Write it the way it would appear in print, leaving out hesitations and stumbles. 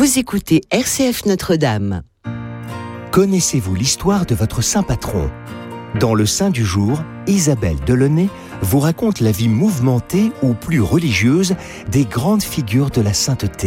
Vous écoutez RCF Notre-Dame. Connaissez-vous l'histoire de votre saint patron ? Dans le Saint du jour, Isabelle Delaunay vous raconte la vie mouvementée ou plus religieuse des grandes figures de la sainteté.